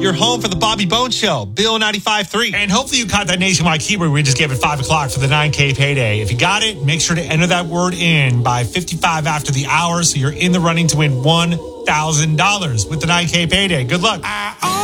You're home for the Bobby Bones Show, Bill 95.3. And hopefully you caught that nationwide keyword we just gave at 5 o'clock for the 9K payday. If you got it, make sure to enter that word in by 55 after the hour so you're in the running to win $1,000 with the 9K payday. Good luck.